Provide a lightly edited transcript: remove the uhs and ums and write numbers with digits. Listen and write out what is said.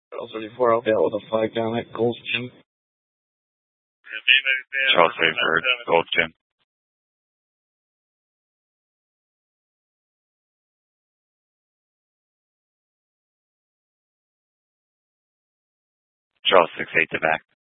Charles 34, I'll be out with a flag down at Gold's Gym. Charles 34, Gold's Gym. Charles 68 to back.